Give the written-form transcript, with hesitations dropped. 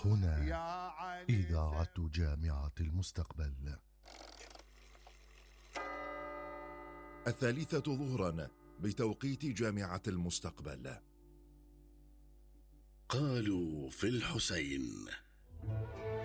هنا إذاعة جامعة المستقبل. 3 ظهرا بتوقيت جامعة المستقبل. قالوا في الحسين.